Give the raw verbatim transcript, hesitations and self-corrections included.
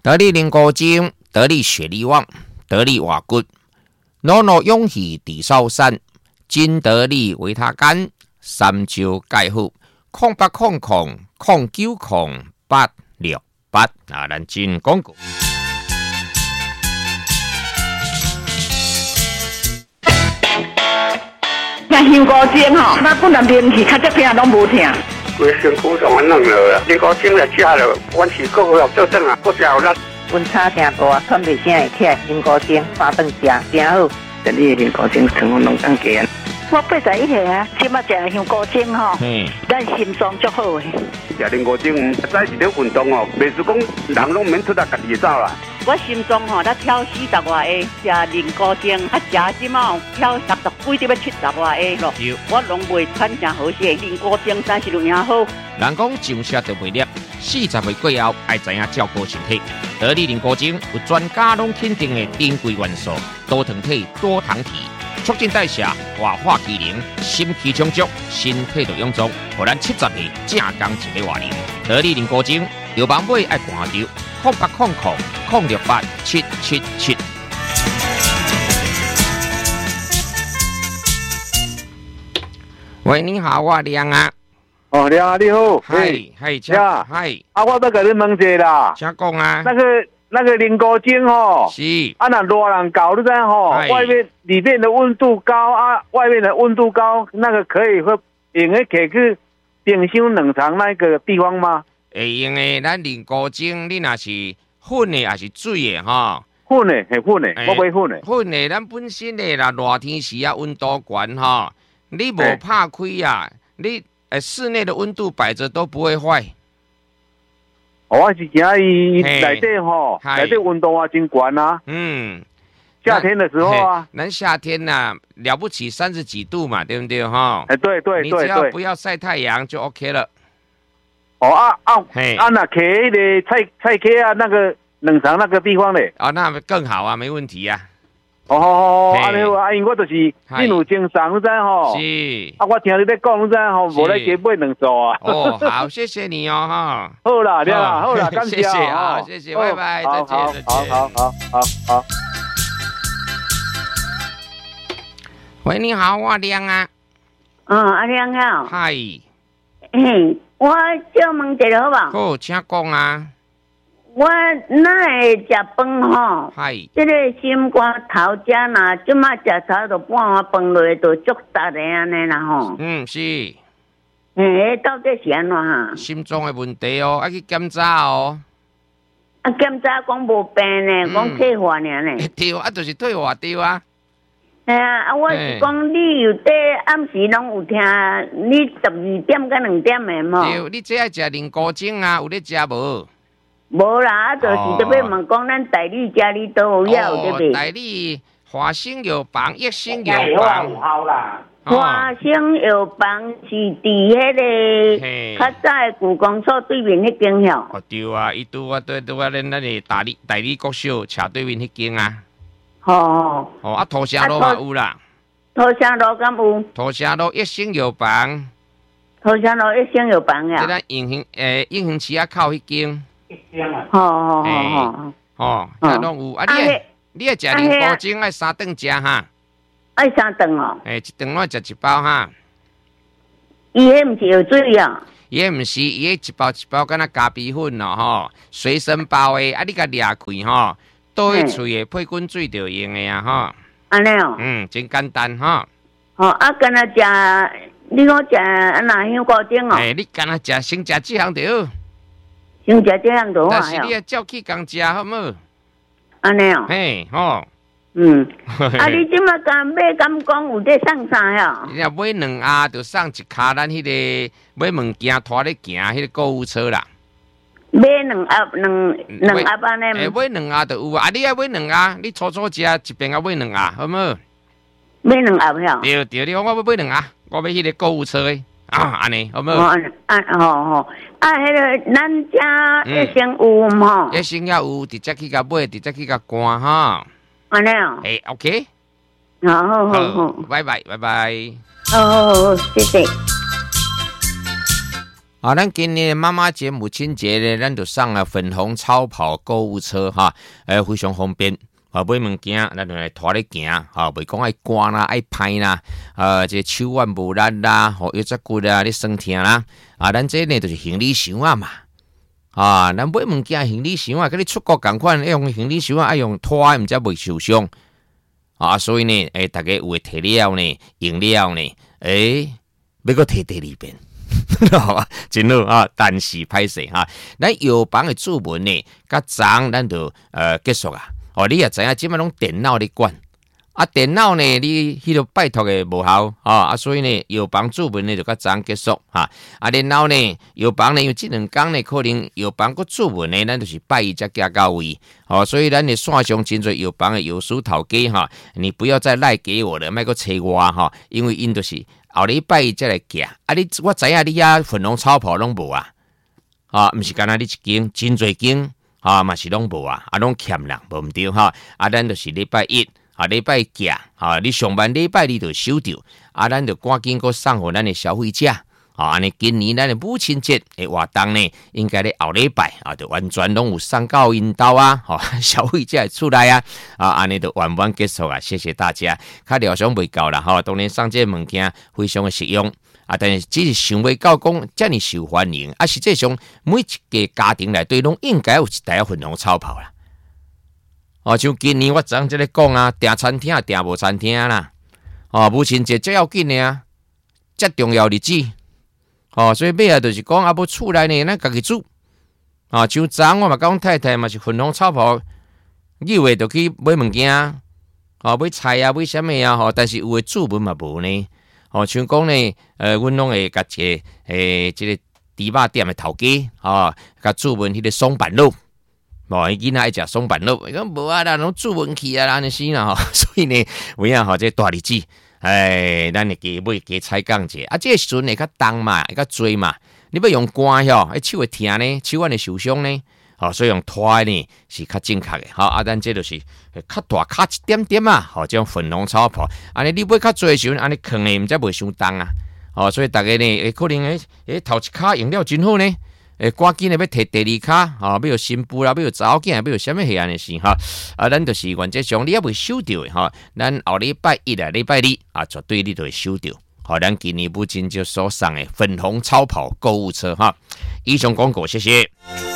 得力灵果精，得力雪力旺，得力瓦骨，诺诺勇气地少山，金得力维他干，三焦钙护，空八空空空九空八六八啊，咱进广告。 听香菇精吼，那本来练气较只听拢无听。 规身躯上安弄了，香菇精来食了，阮是够好做阵啊，够食有力。 阮差听大，喘袂声会起香菇精，八顿食真好。 这里的香菇精成分拢当加。 我八十一岁啊，即马食香菇精吼，咱心脏足好诶。 食香菇精，早是咧运动哦，袂是讲人拢免出来家己走啦。 我心脏吼，才跳四十外下，食灵菇精，啊食即马跳三十几，得要七十外下咯。我拢袂喘真好势，灵菇精真是有影好。 人讲上车就袂粒，四十岁过后爱知影照顾身体。得力灵菇精有专家拢肯定的珍贵元素，多糖体、多糖体，促进代谢、活化机能、心气充足，身体就臃肿，互咱七十岁正刚一个活龄。得力灵菇精，有网买爱看着，空八空空空六八七七七。喂，你好，我亮啊。 哦，亮啊，你好。 嗨嗨， 呀， 嗨。 啊，我要甲你问一下啦。 请讲啊。 那个那个灵菇精吼， 是。 啊，那热人搞，你知吼？外面里面的温度高啊，外面的温度高，那个可以会用个摕去冰箱冷藏那个地方吗？ 会用的，咱灵菇精，你若是粉的还是水的吼？ 粉的，系粉的，我买粉的。 粉的，咱本身的啦，热天时啊，温度悬吼，你无拍开啊，你诶室内的温度摆着都不会坏。 我是惊伊内底吼，内底温度啊真悬啊。 嗯， 夏天的时候啊， 咱夏天呐、啊、了不起三十几度嘛，对不对哈？ 哎，对对对对， 你只要不要晒太阳就 OK 了。 哦啊啊，啊那摕迄个菜菜畚啊，那个冷藏那个地方咧。 哦，那更好啊，没问题啊。 哦哦，安尼啊，因为我就是你有精神，你知吼？ 是。 啊，我听你在讲，你知吼？无来加买两组啊。 哦，好，谢谢你哦，哈。 好啦，对啦，好啦，感谢啊，谢谢，拜拜，再见，再见。 好好好好好。 喂，你好，我亮啊。 嗯，阿亮好。 嗨。 嘿，我叫问一下好不好？ 好，请讲啊。 我那会食饭吼， 系， 这个心肝头食呐，即马食差不多半碗饭落就足值的安尼啦吼。 嗯，是。 嘿，到底是安怎哈？ 心脏的问题哦，要去检查哦。 啊，检查讲无病呢，讲退化尔呢。 对啊，就是退化对啊。 哎呀，啊，我是讲你有在暗时拢有听，你十二点到两点的嘛。 对，你这爱食灵菇精啊，有咧食无？ 无啦，啊，就是特别问讲，咱代理家里都有要对不对？ 代理华兴药房、益生药房。 华兴药房是伫迄个较早的故宫所对面迄间哟。 哦对啊，伊拄我对对我咱那个代理代理国小斜对面迄间啊。 哦。 哦啊，土城路嘛有啦。 土城路敢有？ 土城路益生药房。 土城路益生药房呀。 即咱永恒诶永恒市啊靠迄间。 好好好好， 哦，啊拢有啊！你你爱食灵菇精爱三顿食哈？ 爱三顿哦。 诶，一顿我食一包哈。 伊迄毋是药水啊？ 伊迄毋是，伊迄一包一包敢若咖啡粉咯吼，随身包诶，啊你甲掠开吼，倒去喙诶配滚水就用诶啊吼。 安尼哦。 嗯，真简单吼。 哦，啊，敢若食，你讲食安那香菇精哦？ 诶，你敢若食先食即项着好。 先食这样多但是你要照起工食好无？ 安尼哦。 嘿，吼。 嗯。啊，你即马敢买敢讲有在送啥呀？ 你若买两盒，就送一卡咱迄个买物件拖咧行迄个购物车啦。 买两盒两两盒安尼。 诶，买两盒就有啊！啊，你爱买两盒，你初初食一边啊买两盒，好无？ 买两盒呀？ 对对，你讲我要买两盒，我要迄个购物车诶。啊，安尼好无？ 啊啊吼吼，啊，迄个咱家一生有吼， 一生也有，直接去甲买，直接去甲干哈。 安尼哦。 诶 ，OK。 好好好好， 拜拜拜拜。 好好好，谢谢。 啊，咱今年妈妈节、母亲节咧，咱就送啊粉红超跑购物车哈，诶，非常方便。啊，买物件咱就来拖咧行，哈，袂讲爱寒啦、爱歹啦，呃，这手腕无力啦，吼，腰脊骨啊，咧酸痛啦，啊，咱这呢就是行李箱啊嘛，啊，咱买物件行李箱啊，跟你出国共款，要用行李箱啊，爱用拖，毋则袂受伤。啊，所以呢，诶、欸，大家有诶摕了呢，用了呢，诶、欸，要搁摕第二遍。真好啊！但是歹势哈，咱药房的主文呢，甲昨咱就呃结束啊。哦，你也知影，即摆拢电脑咧管啊，电脑呢，你迄个拜托的无效啊，啊，所以呢，药房主文呢就甲昨结束哈。啊，然后呢，药房呢，因为即两工呢，可能药房个主文呢，咱就是拜一才加到位哦，所以咱的线上真侪药房的药师头家哈，你不要再赖给我了，莫个找我哈，因为因就是。后礼拜一再来寄啊！你我知影你遐粉红超跑拢无啊！啊，毋是干那你一间，真侪间啊，嘛是拢无啊！啊，拢欠人，无毋对哈！啊，咱就是礼拜一啊，礼拜寄啊，你上班礼拜二就收到，啊，咱就赶紧个送互咱的消费者啊！安尼今年咱的母亲节的活动呢，应该咧后礼拜啊，就完全拢有送到因兜啊！吼、哦，消费者会出来啊！啊，安尼就完完结束啊！谢谢大家，较料想袂够啦，吼、哦，当然送这物件非常的实用啊，但是只是想袂到讲遮尔受欢迎啊！实际上每一个家庭内底拢应该有一台粉红超跑啦。哦，像今年我昨昏即咧讲啊，订餐厅订无餐厅啦，哦，母亲节最要紧的啊，遮重要日子。哦，所以尾啊，就是讲啊，要厝内呢，咱家己煮啊。像昨我嘛讲太太嘛是粉红超跑，有诶就去买物件啊，买菜啊，买啥物啊，吼。但是有诶主文嘛无呢。哦，像讲呢，呃，阮拢会甲一个诶，即、这个猪肉店诶头家，哦，甲主文迄个松板肉，无伊囡仔爱食松板肉，伊讲无啊啦，拢主文去啊啦，安尼死啦吼。所以呢，有影吼，这大日子。哎，咱会加买加菜讲者，啊，这个时阵会较重嘛，会较多嘛。你要用肝吼，哎，手会疼呢，手腕会受伤呢，哦，所以用拖呢是较正确的。好，啊，咱这就是较大卡一点点啊，好，这种粉红超跑，安尼你买较多的时阵，安尼扛的毋则袂伤重啊。哦，所以大家呢，可能诶诶头一卡用了真好呢。诶，赶紧咧要摕第二卡，吼，要有新妇啦，要有查某囝，要有啥物事安尼事哈。啊，咱就是原则上你也未收到诶，哈。咱后礼拜一啊，礼拜二啊，绝对你都会收到。好，咱今年母亲节所送诶粉红超跑购物车哈。以上广告，谢谢。